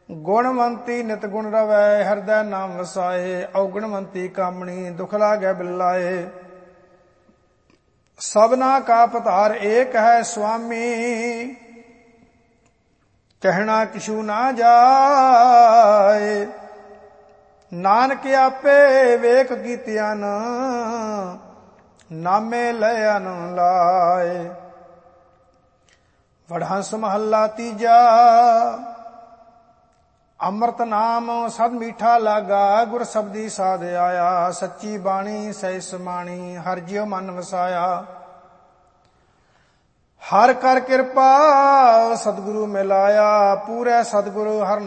ਗੁਣਵੰਤੀ ਨਿਤ ਗੁਣ ਰਵੈ, ਹਿਰਦੈ ਨਾਮ ਵਸਾਏ। ਔਗਣਵੰਤੀ ਕਾਮਣੀ, ਦੁਖ ਲਾਗੈ ਬਿਲਾਏ। ਸਭਨਾ ਕਾ ਪਧਾਰ ਏਕ ਹੈ ਸੁਆਮੀ, ਕਹਿਣਾ ਕਿਛੂ ਨਾ ਜਾਏ। ਨਾਨਕ ਆਪੇ ਵੇਖ ਕੀਤਿਆਂ ਨਾਮੇ ਲਇਨ ਲਾਏ। ਵਡਹੰਸ ਮਹੱਲਾ ਤੀਜਾ। ਅੰਮ੍ਰਿਤ ਨਾਮ ਸਦ ਮੀਠਾ ਲਾਗਾ, ਗੁਰ ਸਬਦੀ ਸਾਧ ਆਇਆ। ਸੱਚੀ ਬਾਣੀ ਸਹਿ ਸਮਾਣੀ, ਹਰਿ ਜਿਉ ਮਨ ਵਸਾਇਆ। ਹਰ ਕਰ ਕਿਰਪਾ ਸਤਿਗੁਰੂ ਮਿਲਾਇਆ, ਪੂਰੇ ਸਤਿਗੁਰੂ ਹਰਿ